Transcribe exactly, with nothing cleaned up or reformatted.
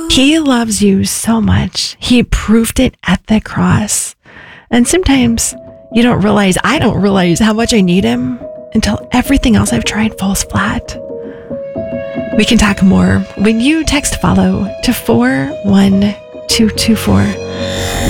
He loves you so much. He proved it at the cross. And sometimes you don't realize, I don't realize how much I need him until everything else I've tried falls flat. We can talk more when you text follow to four one two two four.